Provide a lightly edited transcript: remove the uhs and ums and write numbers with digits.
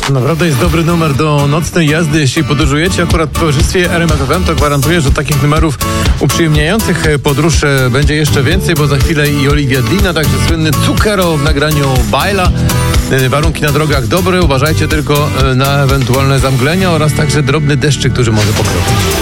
Naprawdę jest dobry numer do nocnej jazdy. Jeśli podróżujecie akurat w towarzystwie RMF FM, to gwarantuję, że takich numerów uprzyjemniających podróż będzie jeszcze więcej, bo za chwilę i Olivia Dean, a także słynny Zucchero w nagraniu Baila. Warunki na drogach dobre, uważajcie tylko na ewentualne zamglenia oraz także drobny deszczyk, który może pokropić.